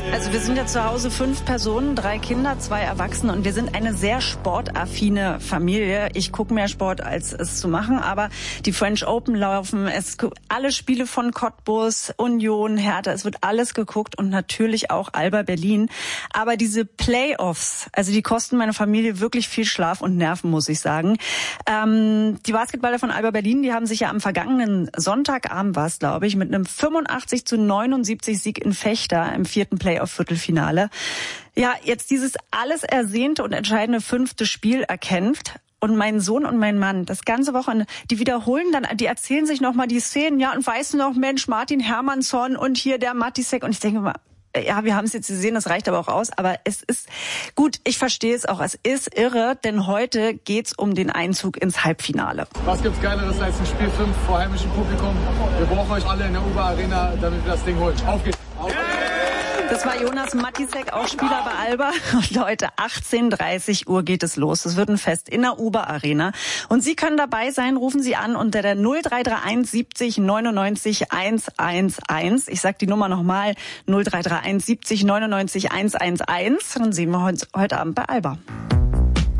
Also wir sind ja zu Hause 5 Personen, 3 Kinder, 2 Erwachsene und wir sind eine sehr sportaffine Familie. Ich gucke mehr Sport, als es zu machen, aber die French Open laufen, alle Spiele von Cottbus, Union, Hertha, es wird alles geguckt und natürlich auch Alba Berlin. Aber diese Playoffs, also die kosten meine Familie wirklich viel Schlaf und Nerven, muss ich sagen. Die Basketballer von Alba Berlin, die haben sich ja am vergangenen Sonntagabend, war es glaube ich, mit einem 85-79 Sieg in Fechter im 4. Playoff-Viertelfinale, ja, jetzt dieses alles ersehnte und entscheidende 5. Spiel erkämpft. Und mein Sohn und mein Mann, das ganze Wochenende, die wiederholen dann, die erzählen sich nochmal die Szenen, ja, und weißt du noch, Mensch, Martin Hermannsson und hier der Matisek. Und ich denke mal, ja, wir haben es jetzt gesehen, das reicht aber auch aus. Aber es ist gut, ich verstehe es auch. Es ist irre, denn heute geht's um den Einzug ins Halbfinale. Was gibt's Geileres als ein Spiel 5 vor heimischem Publikum? Wir brauchen euch alle in der Uber Arena, damit wir das Ding holen. Auf geht's! Auf geht's. Das war Jonas Matisek, auch Spieler bei Alba. Und heute 18:30 Uhr geht es los. Es wird ein Fest in der Uber Arena. Und Sie können dabei sein, rufen Sie an unter der 0331 70 99 111. Ich sage die Nummer nochmal, 0331 70 99 111. Dann sehen wir uns heute Abend bei Alba.